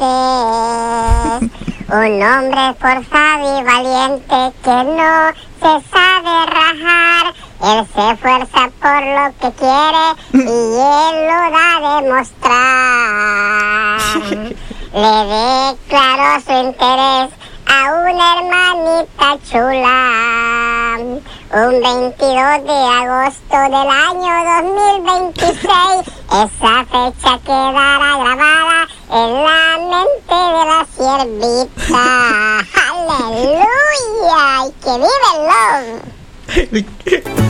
Un hombre esforzado y valiente que no se sabe rajar. Él se esfuerza por lo que quiere y él lo da a demostrar. Le declaró su interés a una hermanita chula. Un 22 de agosto del año 2026, esa fecha quedará grabada en la mente de la siervita. ¡Aleluya! ¡Y que vive el love!